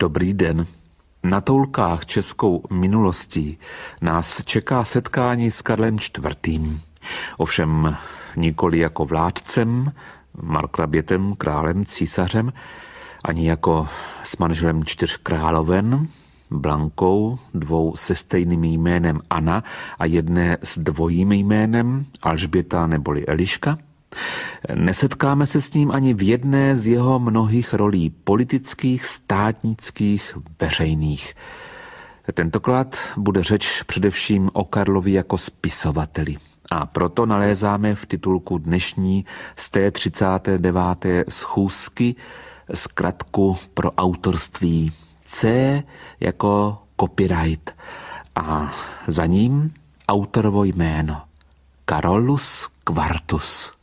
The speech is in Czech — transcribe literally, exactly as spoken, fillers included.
Dobrý den. Na toulkách českou minulostí nás čeká setkání s Karlem čtvrtým. Ovšem nikoli jako vládcem, markrabětem, králem, císařem, ani jako s manželem čtyř královen, Blankou, dvou se stejným jménem Anna a jedné s dvojím jménem Alžběta neboli Eliška. Nesetkáme se s ním ani v jedné z jeho mnohých rolí politických, státnických, veřejných. Tentokrát bude řeč především o Karlovi jako spisovateli. A proto nalézáme v titulku dnešní z té třicáté deváté schůzky zkratku pro autorství C jako copyright a za ním autorovo jméno Carolus Quartus.